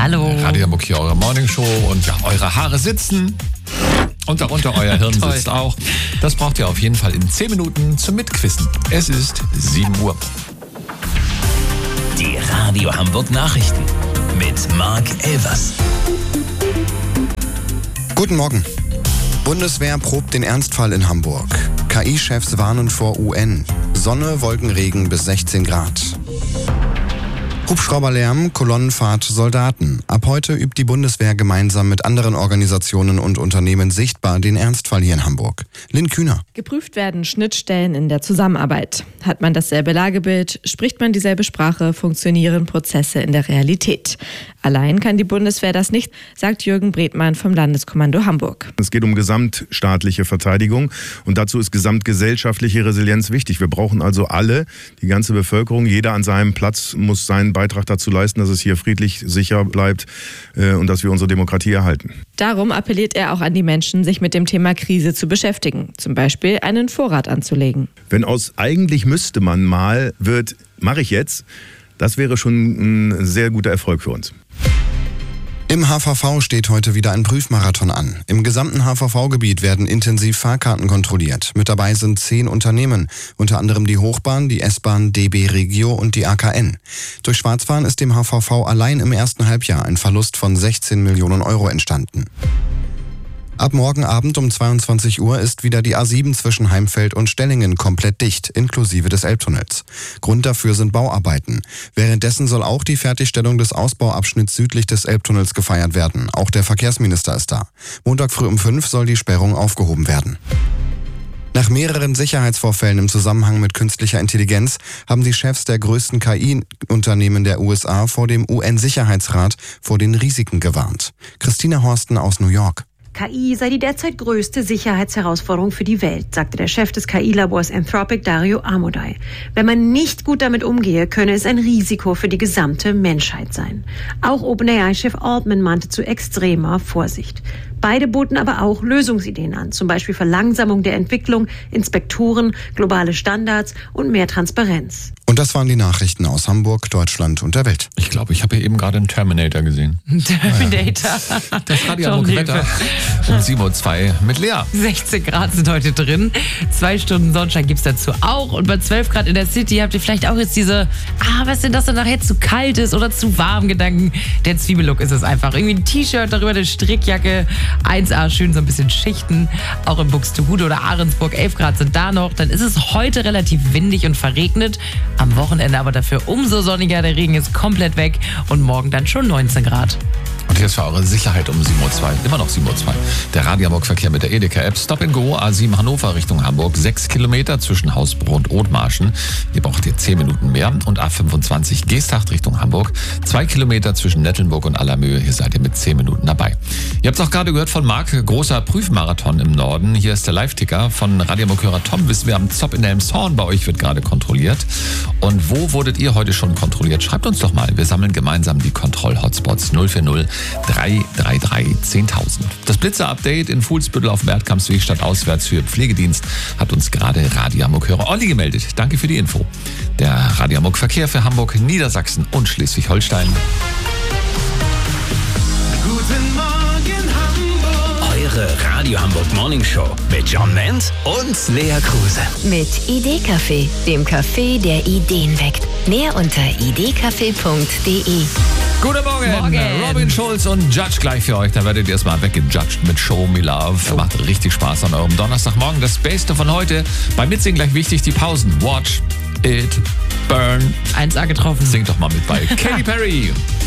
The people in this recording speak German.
Hallo. Radio Hamburg hier, eure Morningshow. Und ja, eure Haare sitzen. Und darunter euer Hirn sitzt auch. Das braucht ihr auf jeden Fall in 10 Minuten zum Mitquissen. Es ist 7 Uhr. Die Radio Hamburg Nachrichten mit Marc Elvers. Guten Morgen. Bundeswehr probt den Ernstfall in Hamburg. KI-Chefs warnen vor UN. Sonne, Wolkenregen bis 16 Grad. Hubschrauberlärm, Kolonnenfahrt, Soldaten. Ab heute übt die Bundeswehr gemeinsam mit anderen Organisationen und Unternehmen sichtbar den Ernstfall hier in Hamburg. Lynn Kühner. Geprüft werden Schnittstellen in der Zusammenarbeit. Hat man dasselbe Lagebild, spricht man dieselbe Sprache, funktionieren Prozesse in der Realität. Allein kann die Bundeswehr das nicht, sagt Jürgen Bredmann vom Landeskommando Hamburg. Es geht um gesamtstaatliche Verteidigung und dazu ist gesamtgesellschaftliche Resilienz wichtig. Wir brauchen also alle, die ganze Bevölkerung, jeder an seinem Platz muss seinen Beitrag dazu leisten, dass es hier friedlich, sicher bleibt und dass wir unsere Demokratie erhalten. Darum appelliert er auch an die Menschen, sich mit dem Thema Krise zu beschäftigen. Zum Beispiel einen Vorrat anzulegen. Wenn aus eigentlich müsste man mal wird, mache ich jetzt, das wäre schon ein sehr guter Erfolg für uns. Im HVV steht heute wieder ein Prüfmarathon an. Im gesamten HVV-Gebiet werden intensiv Fahrkarten kontrolliert. Mit dabei sind 10 Unternehmen, unter anderem die Hochbahn, die S-Bahn, DB Regio und die AKN. Durch Schwarzfahren ist dem HVV allein im ersten Halbjahr ein Verlust von 16 Millionen Euro entstanden. Ab morgen Abend um 22 Uhr ist wieder die A7 zwischen Heimfeld und Stellingen komplett dicht, inklusive des Elbtunnels. Grund dafür sind Bauarbeiten. Währenddessen soll auch die Fertigstellung des Ausbauabschnitts südlich des Elbtunnels gefeiert werden. Auch der Verkehrsminister ist da. Montag früh um 5 soll die Sperrung aufgehoben werden. Nach mehreren Sicherheitsvorfällen im Zusammenhang mit künstlicher Intelligenz haben die Chefs der größten KI-Unternehmen der USA vor dem UN-Sicherheitsrat vor den Risiken gewarnt. Christina Horsten aus New York. KI sei die derzeit größte Sicherheitsherausforderung für die Welt, sagte der Chef des KI-Labors Anthropic, Dario Amodei. Wenn man nicht gut damit umgehe, könne es ein Risiko für die gesamte Menschheit sein. Auch OpenAI-Chef Altman mahnte zu extremer Vorsicht. Beide boten aber auch Lösungsideen an, zum Beispiel Verlangsamung der Entwicklung, Inspektoren, globale Standards und mehr Transparenz. Und das waren die Nachrichten aus Hamburg, Deutschland und der Welt. Ich glaube, ich habe hier eben gerade einen Terminator gesehen. Terminator. Das Radio Hamburg Wetter um 7.02 Uhr mit Lea. 16 Grad sind heute drin. 2 Stunden Sonnenschein gibt's dazu auch. Und bei 12 Grad in der City habt ihr vielleicht auch jetzt diese, was denn das dann nachher zu kalt ist oder zu warm Gedanken. Der Zwiebellook ist es einfach. Irgendwie ein T-Shirt, darüber eine Strickjacke. 1A, schön so ein bisschen Schichten. Auch in Buxtehude oder Ahrensburg 11 Grad sind da noch. Dann ist es heute relativ windig und verregnet. Am Wochenende aber dafür umso sonniger. Der Regen ist komplett weg. Und morgen dann schon 19 Grad. Und jetzt für eure Sicherheit um 7.02 Uhr, immer noch 7.02 Uhr. Der Radio Hamburg Verkehr mit der Edeka-App. Stop and Go, A7 Hannover Richtung Hamburg. 6 Kilometer zwischen Hausbruch und Othmarschen. Hier braucht ihr 10 Minuten mehr. Und A25 Geesthacht Richtung Hamburg. 2 Kilometer zwischen Nettelnburg und Allermöhe. Hier seid ihr mit 10 Minuten dabei. Ihr habt es auch gerade gehört von Marc. Großer Prüfmarathon im Norden. Hier ist der Live-Ticker von Radio Hamburg-Hörer Tom. Wissen wir am Zopp in Elmshorn. Bei euch wird gerade kontrolliert. Und wo wurdet ihr heute schon kontrolliert? Schreibt uns doch mal. Wir sammeln gemeinsam die Kontroll-Hotspots 040 333 10.000. Das Blitzer-Update in Fuhlsbüttel auf dem Erdkampsweg statt auswärts für Pflegedienst hat uns gerade Radio Hamburg-Hörer Olli gemeldet. Danke für die Info. Der Radio Hamburg Verkehr für Hamburg, Niedersachsen und Schleswig-Holstein. Guten Morgen Hamburg. Eure Radio Hamburg Morning Show mit John Menz und Lea Kruse. Mit Idee-Café, dem Café, der Ideen weckt. Mehr unter idcafé.de. Guten Morgen. Robin Schulz und Judge gleich für euch. Da werdet ihr erstmal weggejudged mit Show Me Love. Macht richtig Spaß an eurem Donnerstagmorgen. Das Beste von heute. Beim Mitsingen gleich wichtig die Pausen. Watch It Burn. 1A getroffen. Singt doch mal mit bei Katy Perry.